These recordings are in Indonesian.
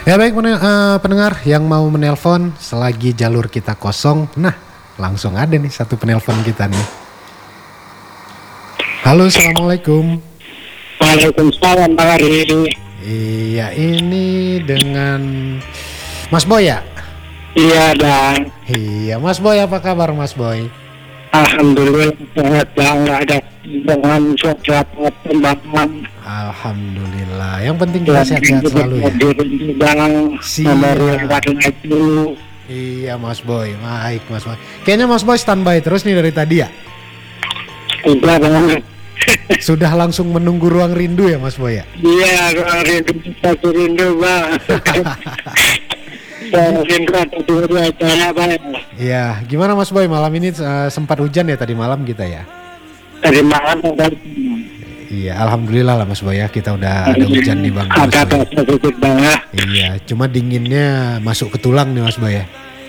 Ya baik pendengar yang mau menelpon selagi jalur kita kosong. Nah langsung ada nih satu penelpon kita nih. Halo, assalamualaikum. Waalaikumsalam Pak Ari. Iya, ini dengan Mas Boy ya? Iya Dan. Iya, Mas Boy, apa kabar Mas Boy? Alhamdulillah sehat Bang, nggak ada dengan suatu pembangunan. Alhamdulillah, yang penting kita sehat-sehat selalu ya. Siap. Iya Mas Boy, baik Mas Boy. Kayaknya Mas Boy standby terus nih dari tadi ya? Udah banget. Sudah langsung menunggu ruang rindu ya Mas Boy ya? Iya, ruang rindu, satu rindu Bang. Iya, gimana Mas Boy malam ini sempat hujan ya tadi malam kita ya? Tadi malam Iya, alhamdulillah lah Mas Boy ya, kita udah ada hujan nih Bang. Ada sedikit banget. Iya, cuma dinginnya masuk ke tulang nih Mas Boy ya.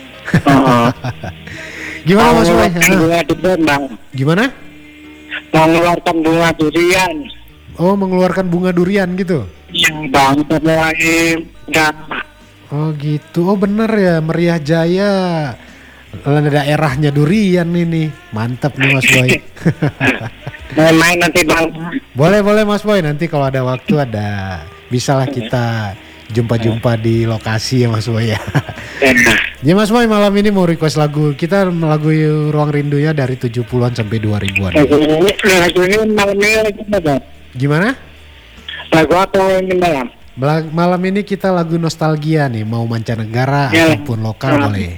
Gimana Mas Boy? Gimana? Mengeluarkan bunga durian. Oh, mengeluarkan bunga durian gitu? Iya Bang, mulai Oh gitu, oh bener ya, Meriah Jaya daerahnya durian ini, mantap nih Mas Boy. Main nanti Bang. Boleh Mas Boy, nanti kalau ada waktu bisalah kita jumpa di lokasi ya Mas Boy ya. Ya Mas Boy, malam ini mau request lagu, kita lagu Ruang Rindunya dari 70-an sampai 2000-an. Lagu ini malam ini lagi apa? Gimana? Lagu apa ini malam? Malam ini kita lagu nostalgia nih, mau mancanegara ya, ataupun lokal boleh.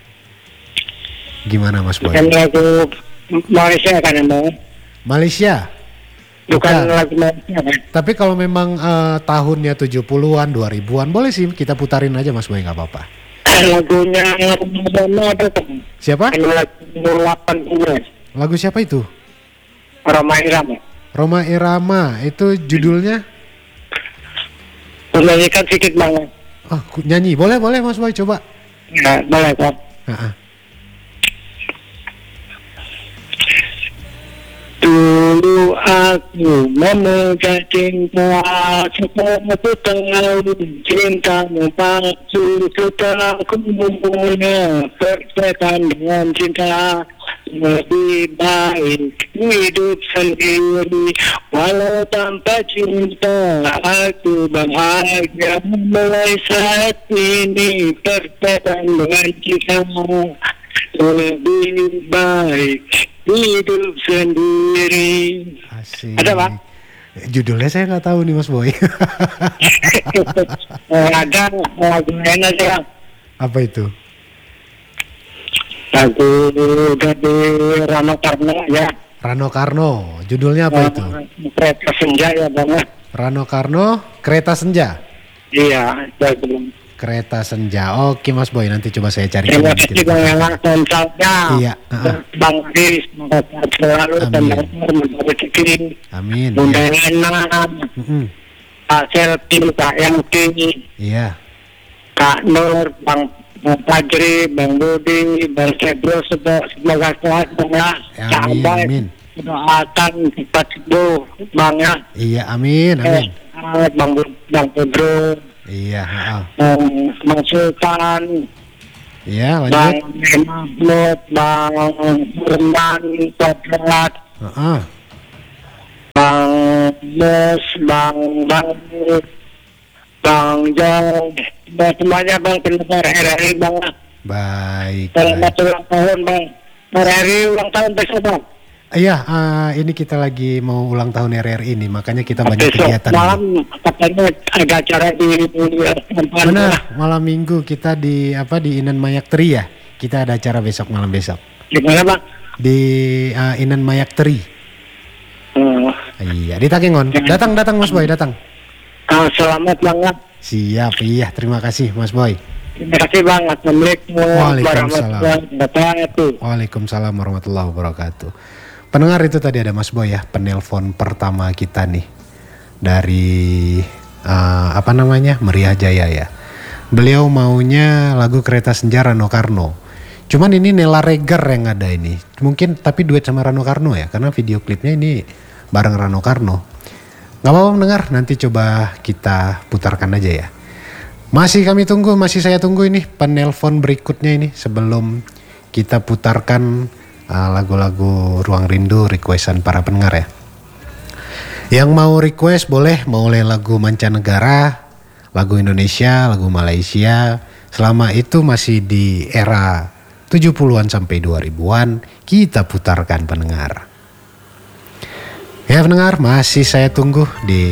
Gimana Mas Boy? Bukan lagu Malaysia kan Bang? Malaysia? Bukan lagu Malaysia kan? Tapi kalau memang tahunnya 70-an, 2000-an boleh sih kita putarin aja Mas Boy, nggak apa-apa. Lagunya ada kan? Siapa? Lagu 80. Lagu siapa itu? Roma Irama. Roma Irama, itu judulnya? Menyanyikan sedikit banget. Oh, nyanyi, boleh Mas Boy, coba. Ya, boleh kan? Dulu aku memegang cinta, sekarang aku tahu cintamu palsu. Setelah aku mempunyai perasaan dengan cinta, lebih baik hidup sendiri. Walau tanpa cinta, aku bahagia. Mulai saat ini perasaan dengan cinta, lebih baik hidup sendiri. Asik. Ada Pak? Judulnya saya nggak tahu nih Mas Boy. Ada lagu enak ya. Apa itu? Lagu dari Rano Karno ya. Rano Karno, judulnya apa itu? Kereta Senja ya Bang. Rano Karno, Kereta Senja. Iya, belum. Kereta Senja. Oke Mas Boy, nanti coba saya cari. Terima kasih Bang Elang saja. Iya. Bang Adi, semoga selalu tenang rezeki. Amin. Bunda Enak. Pak Selvi, Pak Yangki. Iya. Kak Nur, Bang Fajri, Bang Budi, Bang Sebro, semoga sehat Bang ya. Amin. Doakan cepat sembuh Bang ya. Iya, amin. Bang Pedro. Iya, Bang Sultan. Iya, lanjut. Bang Mahmud, Bang Herman, Pak Bang Mus, Bang Jong, dan semuanya Bang pendengar RRI Bang. Baik. Selamat ulang tahun Bang. RRI ulang tahun besok Bang. Iya, ini kita lagi mau ulang tahun RRI ini, makanya kita banyak besok kegiatan. Malam katanya ada acara di mana? Malam Minggu kita di Inan Mayak Tri ya. Kita ada acara besok malam besok. Di mana Bang? Di Inan Mayak Tri. Iya, di Takengon. Datang Mas Boy, datang. Selamat banget. Siap, iya, terima kasih Mas Boy. Terima kasih Bang. Assalamualaikum warahmatullahi wabarakatuh. Waalaikumsalam warahmatullahi wabarakatuh. Pendengar, itu tadi ada Mas Boy ya, penelpon pertama kita nih dari Meriah Jaya ya. Beliau maunya lagu Kereta Senja Rano Karno. Cuman ini Nela Regar yang ada ini. Mungkin tapi duet sama Rano Karno ya, karena video klipnya ini bareng Rano Karno. Gak apa-apa mendengar, nanti coba kita putarkan aja ya. Masih saya tunggu ini penelpon berikutnya ini sebelum kita putarkan lagu-lagu Ruang Rindu requestan para pendengar ya. Yang mau request boleh, mau lagu mancanegara, lagu Indonesia, lagu Malaysia. Selama itu masih di era 70-an sampai 2000-an, kita putarkan pendengar. Ya pendengar, masih saya tunggu di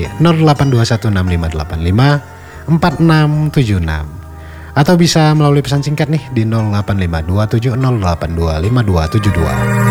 082165854676 atau bisa melalui pesan singkat nih di 085270825272.